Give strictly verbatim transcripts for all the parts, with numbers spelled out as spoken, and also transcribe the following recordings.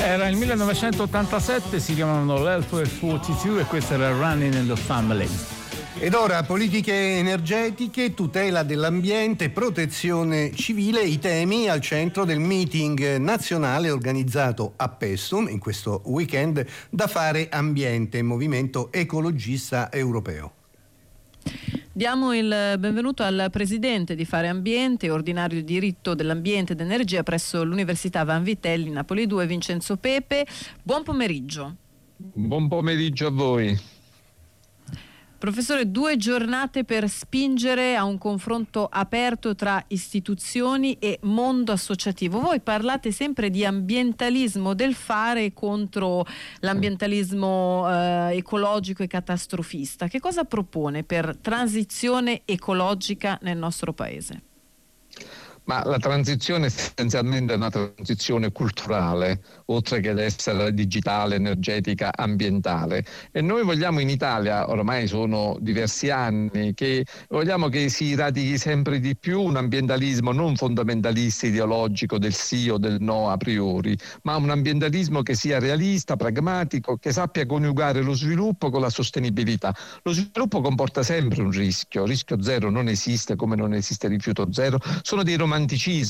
Era il millenovecentottantasette, si chiamavano l'Health quarantadue e questo era Running in the Family. Ed ora politiche energetiche, tutela dell'ambiente, protezione civile, i temi al centro del meeting nazionale organizzato a Paestum in questo weekend da Fare Ambiente, movimento ecologista europeo. Diamo il benvenuto al presidente di Fare Ambiente, ordinario di diritto dell'ambiente ed energia presso l'Università Vanvitelli Napoli due, Vincenzo Pepe. Buon pomeriggio. Buon pomeriggio a voi. Professore, due giornate per spingere a un confronto aperto tra istituzioni e mondo associativo. Voi parlate sempre di ambientalismo del fare contro l'ambientalismo eh, ecologico e catastrofista. Che cosa propone per transizione ecologica nel nostro paese? Ma la transizione è essenzialmente una transizione culturale, oltre che ad essere digitale, energetica, ambientale. E noi vogliamo in Italia, ormai sono diversi anni, che vogliamo che si radichi sempre di più un ambientalismo non fondamentalista ideologico del sì o del no a priori, ma un ambientalismo che sia realista, pragmatico, che sappia coniugare lo sviluppo con la sostenibilità. Lo sviluppo comporta sempre un rischio, rischio zero non esiste come non esiste rifiuto zero, sono dei romanticismi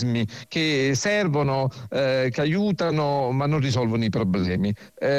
che servono, eh, che aiutano ma non risolvono i problemi.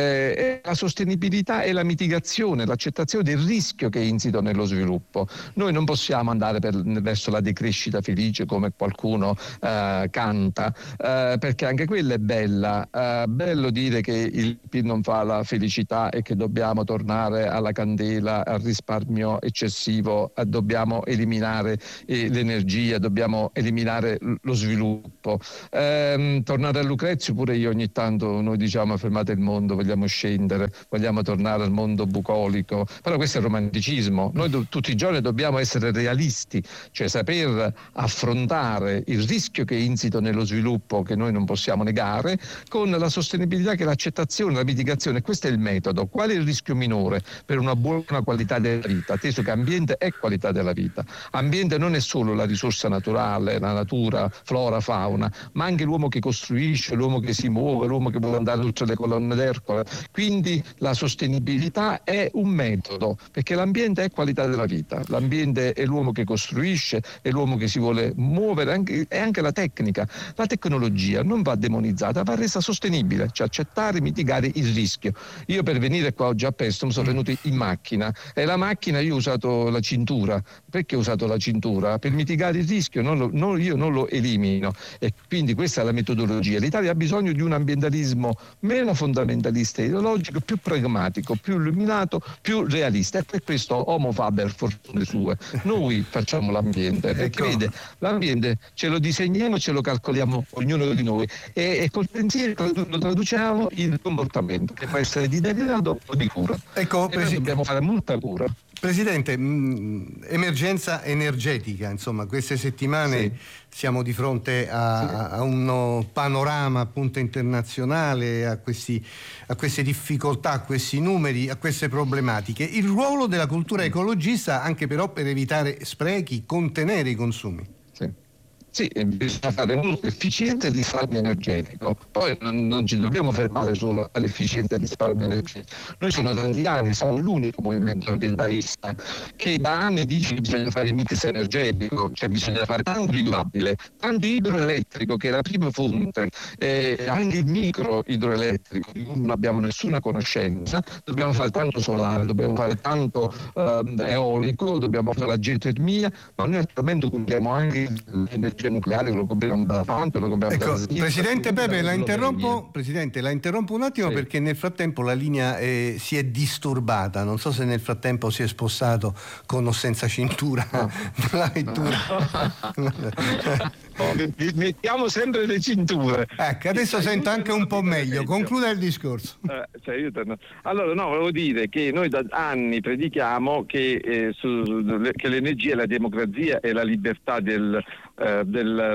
Eh, la sostenibilità è la mitigazione, l'accettazione del rischio che è insito nello sviluppo. Noi non possiamo andare per, verso la decrescita felice come qualcuno eh, canta, eh, perché anche quella è bella. Eh, bello dire che il P I L non fa la felicità e che dobbiamo tornare alla candela, al risparmio eccessivo, eh, dobbiamo eliminare eh, l'energia, dobbiamo eliminare lo sviluppo. Ehm, tornare a Lucrezio, pure io ogni tanto noi diciamo fermate il mondo, vogliamo scendere, vogliamo tornare al mondo bucolico, però questo è il romanticismo. Noi do, tutti i giorni dobbiamo essere realisti, cioè saper affrontare il rischio che è insito nello sviluppo, che noi non possiamo negare, con la sostenibilità che è l'accettazione, la mitigazione. Questo è il metodo. Qual è il rischio minore per una buona qualità della vita? Atteso che ambiente è qualità della vita. Ambiente non è solo la risorsa naturale, la natura, flora, fauna, ma anche l'uomo che costruisce, l'uomo che si muove, l'uomo che vuole andare oltre le colonne d'Ercole. Quindi la sostenibilità è un metodo, perché l'ambiente è qualità della vita, l'ambiente è l'uomo che costruisce, è l'uomo che si vuole muovere, anche, è anche la tecnica. La tecnologia non va demonizzata, va resa sostenibile, cioè accettare, mitigare il rischio. Io per venire qua oggi a Paestum sono venuto in macchina e la macchina io ho usato la cintura. Perché ho usato la cintura? Per mitigare il rischio, non lo, non, io non lo elimino, e quindi questa è la metodologia. L'Italia ha bisogno di un ambientalismo meno fondamentalista e ideologico, più pragmatico, più illuminato, più realista, e per questo Homo Faber, fortune sue. Noi facciamo l'ambiente, perché ecco. vede, l'ambiente ce lo disegniamo, ce lo calcoliamo ognuno di noi e, e col pensiero lo traduciamo in comportamento che può essere di degrado o di cura. Ecco, e noi dobbiamo fare molta cura. Presidente, mh, emergenza energetica, insomma, queste settimane sì. siamo di fronte a, sì. a un panorama appunto internazionale, a, questi, a queste difficoltà, a questi numeri, a queste problematiche. Il ruolo della cultura ecologista anche però per evitare sprechi, contenere i consumi. Sì. Sì, bisogna fare molto efficiente il risparmio energetico, poi non, non ci dobbiamo fermare solo all'efficiente risparmio energetico. Noi sono tanti anni, siamo l'unico movimento ambientalista che da anni dice che bisogna fare il mix energetico, cioè bisogna fare tanto rinnovabile, tanto idroelettrico che è la prima fonte, eh, anche il micro idroelettrico di cui non abbiamo nessuna conoscenza, dobbiamo fare tanto solare, dobbiamo fare tanto eh, eolico, dobbiamo fare la geotermia, ma noi attualmente compriamo anche l'energia nucleare, lo compriamo da tanto, lo compriamo ecco, da Svizzera. Presidente Pepe, la interrompo, Presidente, la interrompo un attimo sì. perché nel frattempo la linea eh, si è disturbata, non so se nel frattempo si è spostato con o senza cintura no. la vettura. No. Oh, mettiamo sempre le cinture. Ecco, adesso sento anche un po' meglio. Concluda il discorso. Eh, cioè, aiutano. Allora, no, volevo dire che noi da anni predichiamo che, eh, su, che l'energia, la democrazia e la libertà del, eh, del,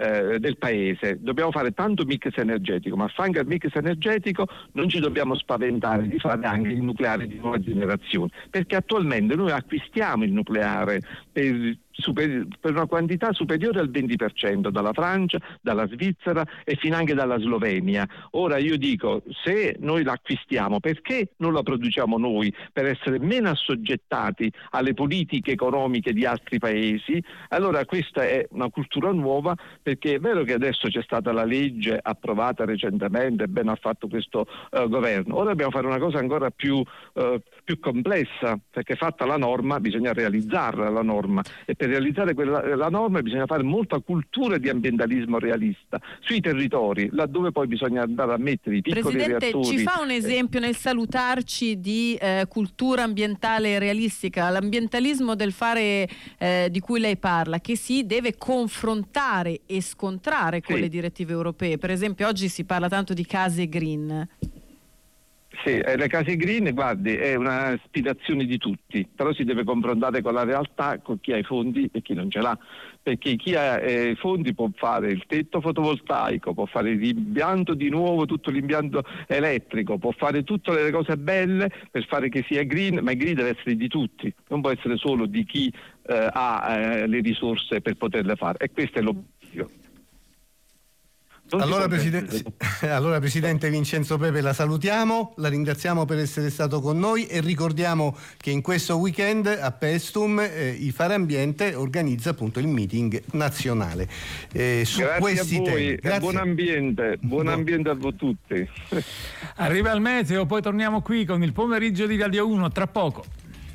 eh, del paese. Dobbiamo fare tanto mix energetico, ma anche al mix energetico non ci dobbiamo spaventare di fare anche il nucleare di nuova generazione, perché attualmente noi acquistiamo il nucleare per Super, per una quantità superiore al venti per cento dalla Francia, dalla Svizzera e finanche dalla Slovenia. Ora io dico, se noi l'acquistiamo, perché non la produciamo noi per essere meno assoggettati alle politiche economiche di altri paesi? Allora questa è una cultura nuova, perché è vero che adesso c'è stata la legge approvata recentemente, bene ha fatto questo uh, governo. Ora dobbiamo fare una cosa ancora più, uh, più complessa, perché fatta la norma bisogna realizzarla la norma, e per realizzare quella, la norma bisogna fare molta cultura di ambientalismo realista sui territori, laddove poi bisogna andare a mettere i piccoli Presidente, reattori. ci fa un esempio nel salutarci di eh, cultura ambientale realistica, l'ambientalismo del fare eh, di cui lei parla, che si deve confrontare e scontrare con Sì. le direttive europee. Per esempio oggi si parla tanto di case green. Sì, eh, le case green, guardi, è un'aspirazione di tutti, però si deve confrontare con la realtà, con chi ha i fondi e chi non ce l'ha, perché chi ha eh, i fondi può fare il tetto fotovoltaico, può fare l'impianto di nuovo, tutto l'impianto elettrico, può fare tutte le cose belle per fare che sia green, ma il green deve essere di tutti, non può essere solo di chi eh, ha eh, le risorse per poterle fare, e questo è l'obiettivo. Allora, Presidente, allora Presidente Vincenzo Pepe, la salutiamo, la ringraziamo per essere stato con noi e ricordiamo che in questo weekend a Paestum eh, il Fare Ambiente organizza appunto il meeting nazionale eh, su Grazie questi a voi, temi. e Grazie. buon ambiente, buon ambiente a voi tutti. Arriva il meteo, poi torniamo qui con il pomeriggio di Radio uno tra poco.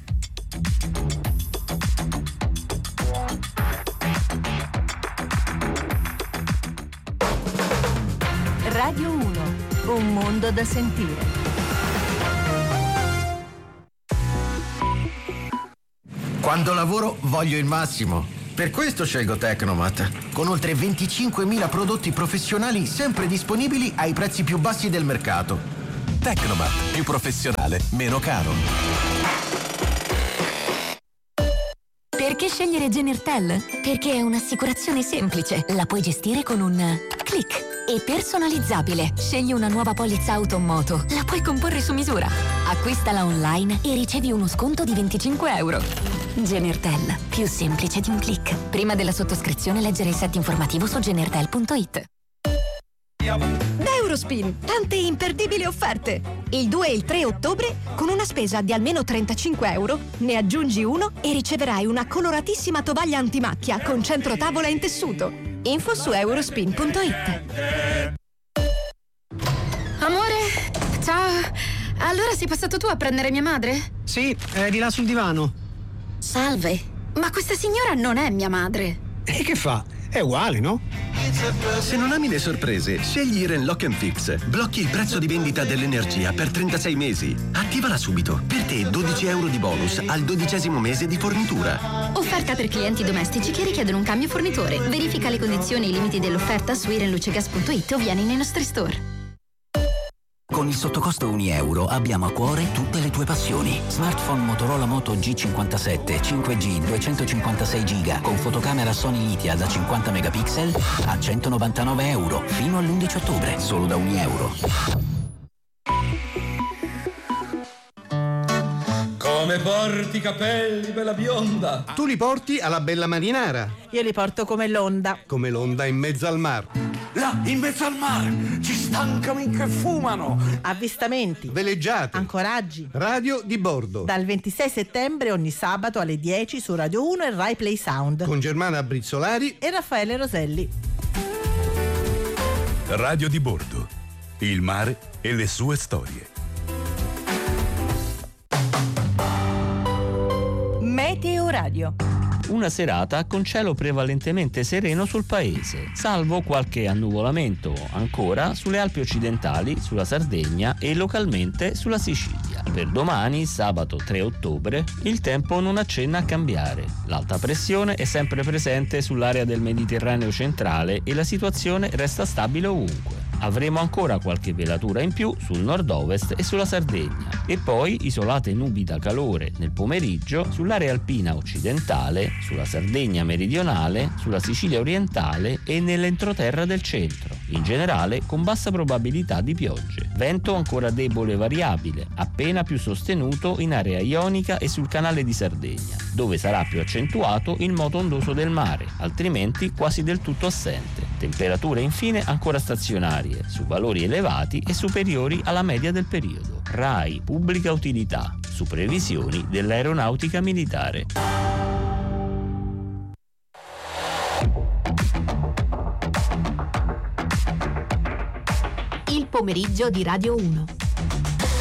Radio uno, un mondo da sentire. Quando lavoro voglio il massimo. Per questo scelgo Tecnomat, con oltre venticinquemila prodotti professionali sempre disponibili ai prezzi più bassi del mercato. Tecnomat, più professionale, meno caro. Perché scegliere Genertel? Perché è un'assicurazione semplice, la puoi gestire con un click. E personalizzabile. Scegli una nuova polizza auto o moto, la puoi comporre su misura. Acquistala online e ricevi uno sconto di venticinque euro. Genertel, più semplice di un click. Prima della sottoscrizione leggere il set informativo su genertel punto it. Da Eurospin, tante imperdibili offerte. Il due e il tre ottobre, con una spesa di almeno trentacinque euro, ne aggiungi uno e riceverai una coloratissima tovaglia antimacchia con centro tavola in tessuto. Info su eurospin punto it. Amore, ciao. Allora sei passato tu a prendere mia madre? Sì, è di là sul divano. Salve, ma questa signora non è mia madre. E che fa? È uguale, no? Se non ami le sorprese, scegli Iren Lock and Fix. Blocchi il prezzo di vendita dell'energia per trentasei mesi. Attivala subito. Per te dodici euro di bonus al dodicesimo mese di fornitura. Offerta per clienti domestici che richiedono un cambio fornitore. Verifica le condizioni e i limiti dell'offerta su irenlucegas punto it o vieni nei nostri store. Con il sottocosto un euro abbiamo a cuore tutte le tue passioni. Smartphone Motorola Moto G cinquantasette cinque G duecentocinquantasei giga con fotocamera Sony Litia da cinquanta megapixel a centonovantanove euro fino all'undici ottobre, solo da un euro. Come porti i capelli, bella bionda? Tu li porti alla bella marinara. Io li porto come l'onda. Come l'onda in mezzo al mar. Là, in mezzo al mare, ci stancano che fumano. Avvistamenti, veleggiate, ancoraggi, radio di bordo. Dal ventisei settembre ogni sabato alle dieci su Radio uno e Rai Play Sound. Con Germana Brizzolari e Raffaele Roselli. Radio di bordo, il mare e le sue storie. Meteo Radio. Una serata con cielo prevalentemente sereno sul paese, salvo qualche annuvolamento ancora sulle Alpi occidentali, sulla Sardegna e localmente sulla Sicilia. Per domani, sabato tre ottobre, il tempo non accenna a cambiare. L'alta pressione è sempre presente sull'area del Mediterraneo centrale e la situazione resta stabile ovunque. Avremo ancora qualche velatura in più sul nord-ovest e sulla Sardegna e poi isolate nubi da calore nel pomeriggio sull'area alpina occidentale, sulla Sardegna meridionale, sulla Sicilia orientale e nell'entroterra del centro, in generale con bassa probabilità di piogge. Vento ancora debole e variabile, appena più sostenuto in area ionica e sul canale di Sardegna, dove sarà più accentuato il moto ondoso del mare, altrimenti quasi del tutto assente. Temperature infine ancora stazionarie, su valori elevati e superiori alla media del periodo. RAI Pubblica Utilità, su previsioni dell'aeronautica militare. Il pomeriggio di Radio uno.